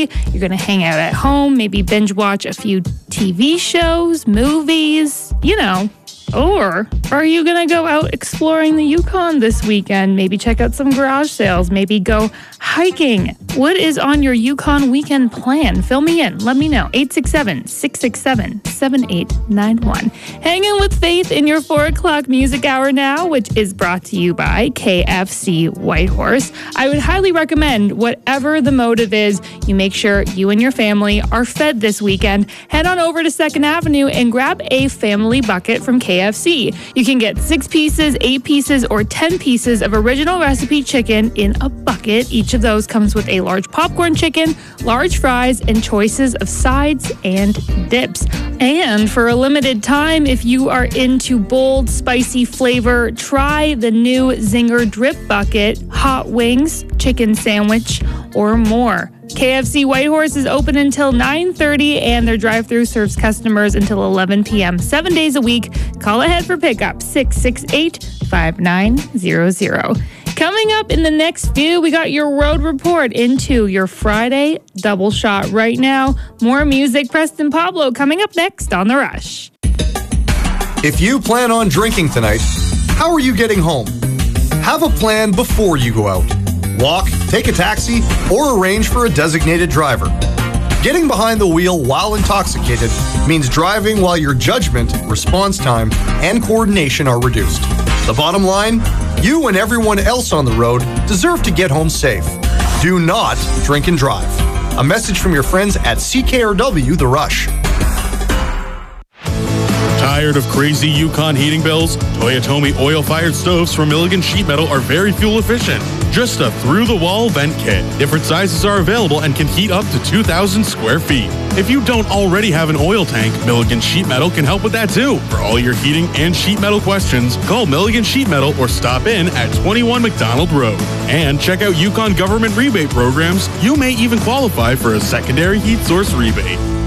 family. You're going to hang out at home, maybe binge watch a few TV shows, movies, Or are you going to go out exploring the Yukon this weekend? Maybe check out some garage sales, maybe go hiking. What is on your Yukon weekend plan? Fill me in. Let me know. 867-667-7891. Hanging with Faith in your 4 o'clock music hour now, which is brought to you by KFC Whitehorse. I would highly recommend, whatever the motive is, you make sure you and your family are fed this weekend. Head on over to 2nd Avenue and grab a family bucket from KFC. You can get 6 pieces, 8 pieces, or 10 pieces of original recipe chicken in a bucket. Each of those comes with a large popcorn chicken, large fries, and choices of sides and dips. And for a limited time, if you are into bold, spicy flavor, try the new Zinger Drip Bucket, hot wings, chicken sandwich, or more. KFC Whitehorse is open until 9:30 and their drive-thru serves customers until 11 p.m. 7 days a week. Call ahead for pickup 668-5900. Coming up in the next few, we got your road report into your Friday double shot right now. More music, Preston Pablo coming up next on The Rush. If you plan on drinking tonight, how are you getting home? Have a plan before you go out. Walk, take a taxi, or arrange for a designated driver. Getting behind the wheel while intoxicated means driving while your judgment, response time, and coordination are reduced. The bottom line, you and everyone else on the road deserve to get home safe. Do not drink and drive. A message from your friends at CKRW The Rush. Tired of crazy Yukon heating bills? Toyotomi oil-fired stoves from Milligan Sheet Metal are very fuel efficient. Just a through-the-wall vent kit. Different sizes are available and can heat up to 2,000 square feet. If you don't already have an oil tank, Milligan Sheet Metal can help with that too. For all your heating and sheet metal questions, call Milligan Sheet Metal or stop in at 21 McDonald Road. And check out Yukon government rebate programs. You may even qualify for a secondary heat source rebate.